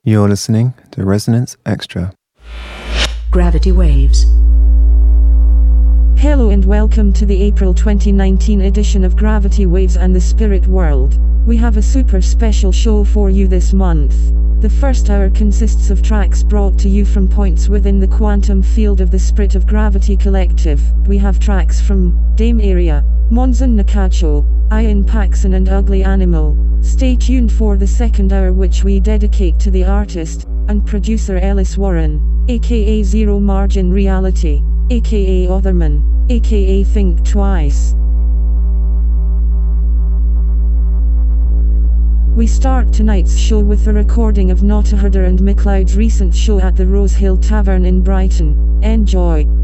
You're listening to Resonance Extra. Gravity Waves. Hello and welcome to the April 2019 edition of Gravity Waves and the Spirit World. We have a super special show for you this month. The first hour consists of tracks brought to you from points within the quantum field of the Spirit of Gravity Collective. We have tracks from Dame Area, Monzon Nakacho, Ian Paxson and Ugly Animal. Stay tuned for the second hour, which we dedicate to the artist and producer Ellis Warren, aka Zero Margin Reality, aka Otherman, aka Think Twice. We start tonight's show with a recording of Nottahurder and McLeod's recent show at the Rose Hill Tavern in Brighton. Enjoy.